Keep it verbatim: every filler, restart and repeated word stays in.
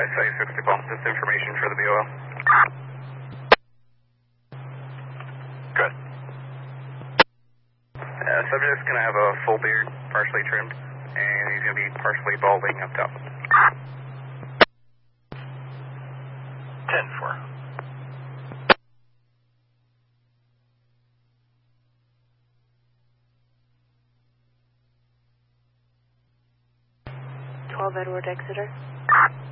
advise site sixty bump this information for the B O L. Good. Uh, subject's going to have a full beard, partially trimmed, and he's going to be partially balding up top. ten four. twelve Edward Exeter.